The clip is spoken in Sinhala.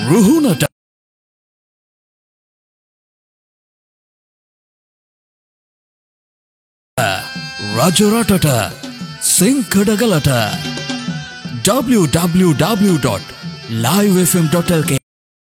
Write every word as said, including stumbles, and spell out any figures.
රුහුණට රජරටට සිංකඩගලට w w w dot live f m dot l k